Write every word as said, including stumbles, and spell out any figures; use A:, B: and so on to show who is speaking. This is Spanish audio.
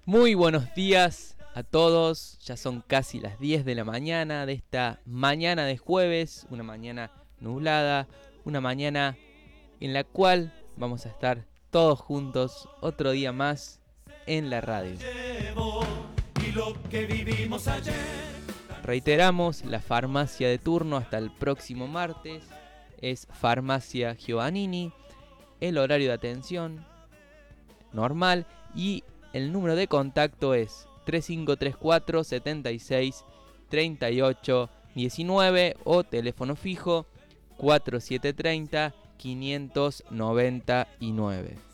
A: Muy buenos días a todos, ya son casi las diez de la mañana de esta mañana de jueves, una mañana nublada, una mañana en la cual vamos a estar todos juntos otro día más en la radio. Reiteramos, la farmacia de turno hasta el próximo martes es Farmacia Giovannini, el horario de atención normal y el número de contacto es tres cinco tres cuatro, siete seis, tres ocho uno nueve o teléfono fijo cuatro siete tres cero, cinco nueve nueve.